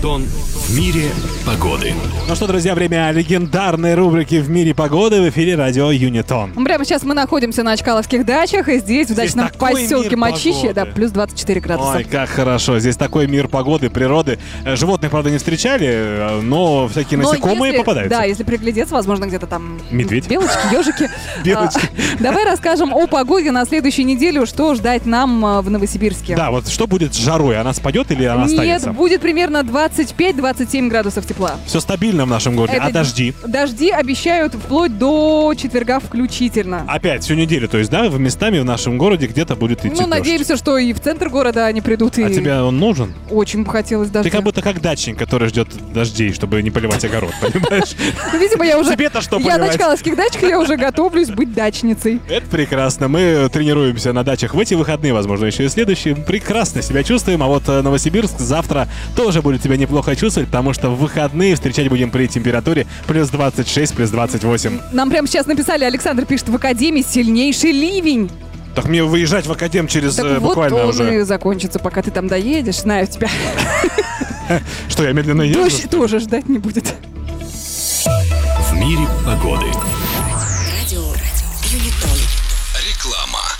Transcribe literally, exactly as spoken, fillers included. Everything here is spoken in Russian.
Юнитон в мире погоды. Ну что, друзья, время легендарной рубрики «В мире погоды» в эфире радио Юнитон. Прямо сейчас мы находимся на Чкаловских дачах, и здесь, в Здесь дачном такой поселке мир Мочище, да, погоды. плюс двадцать четыре градуса. Ой, как хорошо. Здесь такой мир погоды, природы. Э, Животных, правда, не встречали, но всякие Но насекомые если- попадаются. Да, если приглядеться, возможно, где-то там Медведь. белочки, ежики. Белочки. А, Давай расскажем о погоде на следующую неделю, что ждать нам а, в Новосибирске. Да, вот что будет с жарой? Она спадет или она Нет, останется? будет примерно двадцать пять - двадцать семь градусов тепла. Все стабильно в нашем городе. Это А дожди? Дожди обещают вплоть до четверга включительно. Опять всю неделю, то есть, да, в местами в нашем городе где-то будет идти Ну, дождь. надеемся, что и в центр города они придут. И А тебе он нужен? очень бы хотелось Ты дождя. как будто как дачник, который ждет дождей, чтобы не поливать огород, понимаешь? Ну, видимо, я уже... Тебе-то что Я на поливать? Чкаловских дачах, я уже готовлюсь быть дачницей. Это прекрасно. Мы тренируемся на дачах в эти выходные, возможно, еще и следующие. Прекрасно себя чувствуем. А вот э, Новосибирск завтра тоже будет себя неплохо чувствовать, потому что в выходные встречать будем при температуре плюс двадцать шесть, плюс двадцать восемь. Нам прямо сейчас написали, Александр пишет, в Академии сильнейший ливень. Так мне выезжать в Академ через Так э, вот буквально он уже... и закончится, пока ты там доедешь. Знаю тебя. Что, я медленно езжу? Дождь тоже ждать не будет. В мире погоды. Радио Юнитон. Реклама.